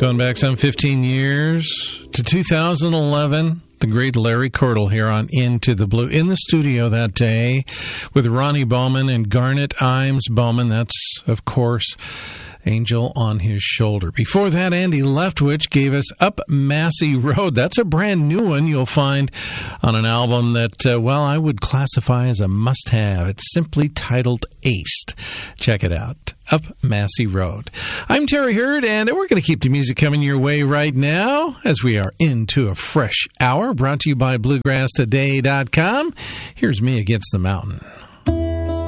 Going back some 15 years to 2011, the great Larry Cordell here on Into the Blue. In the studio that day with Ronnie Bowman and Garnet Imes Bowman. That's, of course, Angel on His Shoulder. Before that, Andy Leftwich gave us Up Massey Road. That's a brand new one you'll find on an album that, I would classify as a must-have. It's simply titled Aced. Check it out. Up Massey Road. I'm Terry Hurd, and we're going to keep the music coming your way right now as we are into a fresh hour, brought to you by BluegrassToday.com. Here's Me Against the Mountain.